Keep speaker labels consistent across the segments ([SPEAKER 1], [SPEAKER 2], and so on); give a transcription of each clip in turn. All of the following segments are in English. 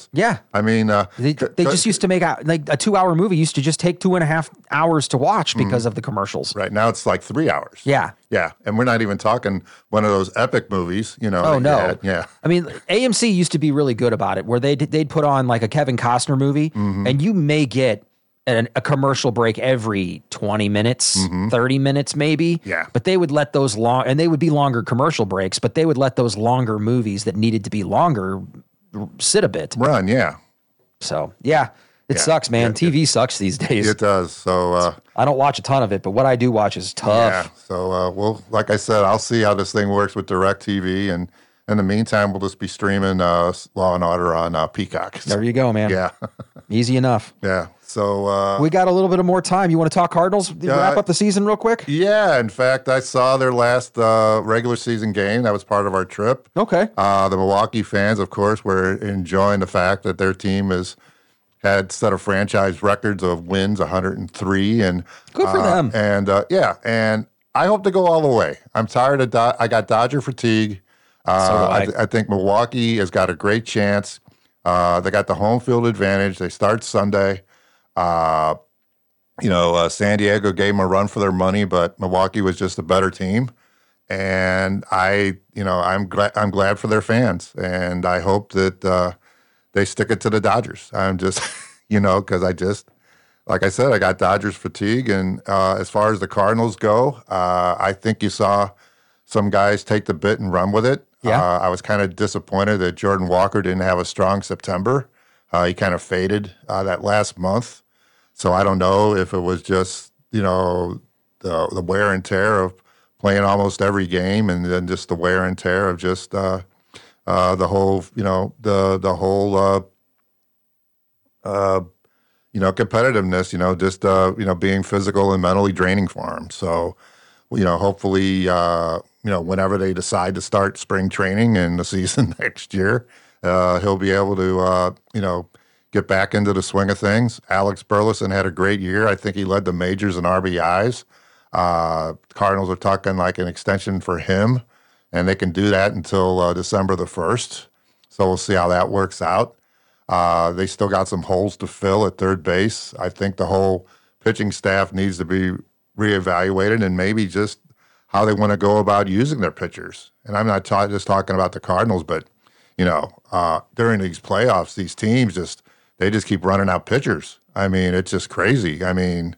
[SPEAKER 1] Yeah.
[SPEAKER 2] I mean,
[SPEAKER 1] they just used to make like a 2-hour movie used to just take 2.5 hours to watch because of the commercials.
[SPEAKER 2] right now it's like 3 hours.
[SPEAKER 1] Yeah.
[SPEAKER 2] Yeah. And we're not even talking one of those epic movies, you know.
[SPEAKER 1] Oh,
[SPEAKER 2] that you
[SPEAKER 1] no.
[SPEAKER 2] had. Yeah.
[SPEAKER 1] I mean, AMC used to be really good about it, where they'd put on like a Kevin Costner movie, and you may get a commercial break every 20 minutes, 30 minutes maybe.
[SPEAKER 2] Yeah.
[SPEAKER 1] But they would let those and they would be longer commercial breaks, but they would let those longer movies that needed to be longer sit a bit.
[SPEAKER 2] Run, yeah.
[SPEAKER 1] So, yeah, it sucks, man. TV sucks these days.
[SPEAKER 2] It does. So,
[SPEAKER 1] I don't watch a ton of it, but what I do watch is tough.
[SPEAKER 2] yeah. So, well, like I said, I'll see how this thing works with DirecTV. And in the meantime, we'll just be streaming Law and Order on Peacock.
[SPEAKER 1] There you go, man.
[SPEAKER 2] Yeah.
[SPEAKER 1] Easy enough.
[SPEAKER 2] Yeah. So,
[SPEAKER 1] We got a little bit of more time. You want to talk Cardinals? Wrap up the season real quick?
[SPEAKER 2] yeah. In fact, I saw their last regular season game. That was part of our trip.
[SPEAKER 1] Okay.
[SPEAKER 2] The Milwaukee fans, of course, were enjoying the fact that their team had set a franchise records of wins, 103, and
[SPEAKER 1] Good for them.
[SPEAKER 2] And and I hope to go all the way. I'm tired of I got Dodger fatigue.
[SPEAKER 1] So do I.
[SPEAKER 2] I think Milwaukee has got a great chance. They got the home field advantage. They start Sunday. San Diego gave them a run for their money, but Milwaukee was just a better team. And I'm glad for their fans, and I hope that they stick it to the Dodgers. I'm just, because like I said, I got Dodgers fatigue. And as far as the Cardinals go, I think you saw some guys take the bit and run with it.
[SPEAKER 1] Yeah.
[SPEAKER 2] I was kind of disappointed that Jordan Walker didn't have a strong September. He kind of faded that last month. So I don't know if it was just, the wear and tear of playing almost every game, and then just the wear and tear of just the whole, competitiveness, just, being physical and mentally draining for him. So, hopefully, whenever they decide to start spring training in the season next year, he'll be able to, get back into the swing of things. Alex Burleson had a great year. I think he led the majors in RBIs. Cardinals are talking like an extension for him, and they can do that until December the 1st. So we'll see how that works out. They still got some holes to fill at third base. I think the whole pitching staff needs to be reevaluated, and maybe just how they want to go about using their pitchers. And I'm not just talking about the Cardinals, but during these playoffs, these teams they just keep running out pitchers. I mean, it's just crazy. I mean,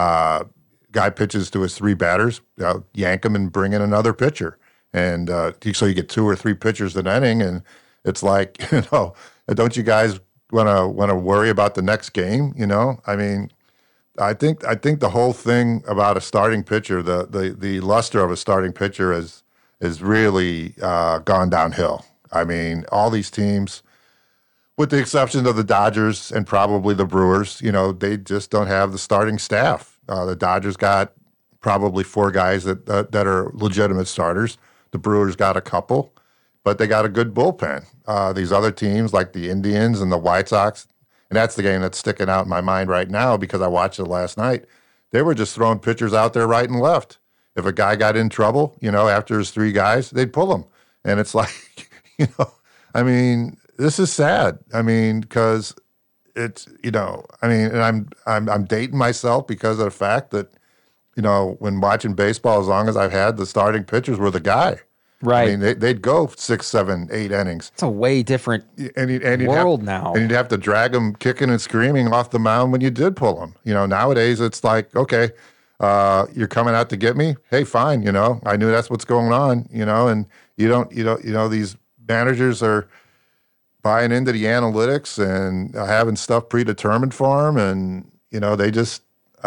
[SPEAKER 2] guy pitches to his 3 batters, yank him and bring in another pitcher. And so you get 2 or 3 pitchers an inning, and it's like, don't you guys want to worry about the next game? I mean, I think the whole thing about a starting pitcher, the luster of a starting pitcher is really gone downhill. I mean, all these teams, with the exception of the Dodgers and probably the Brewers, they just don't have the starting staff. The Dodgers got probably 4 guys that are legitimate starters. The Brewers got a couple, but they got a good bullpen. These other teams like the Indians and the White Sox, and that's the game that's sticking out in my mind right now because I watched it last night. They were just throwing pitchers out there right and left. If a guy got in trouble, after his 3 guys, they'd pull him. And it's like, I mean, this is sad. I mean, because it's, and I'm dating myself because of the fact that, when watching baseball, as long as I've had, the starting pitchers were the guy.
[SPEAKER 1] Right.
[SPEAKER 2] I mean, they'd go 6, 7, 8 innings.
[SPEAKER 1] It's a way different world now.
[SPEAKER 2] And you'd have to drag them kicking and screaming off the mound when you did pull them. Nowadays it's like, okay, you're coming out to get me. Hey, fine. I knew that's what's going on. And you don't. These managers are buying into the analytics and having stuff predetermined for them, and they just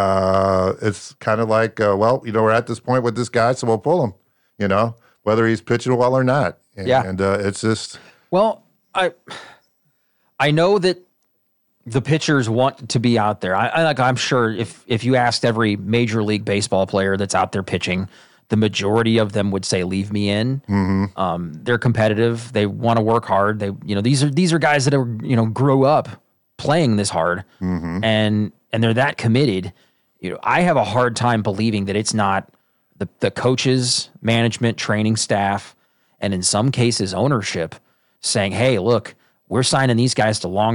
[SPEAKER 2] it's kind of like, we're at this point with this guy, so we'll pull him. Whether he's pitching well or not. And it's just...
[SPEAKER 1] Well, I know that the pitchers want to be out there. I'm sure if you asked every Major League Baseball player that's out there pitching, the majority of them would say, "Leave me in." Mm-hmm. They're competitive. They want to work hard. These are guys that grew up playing this hard, mm-hmm. and they're that committed. I have a hard time believing that it's not the coaches, management, training staff, and in some cases ownership saying, "Hey, look, we're signing these guys to long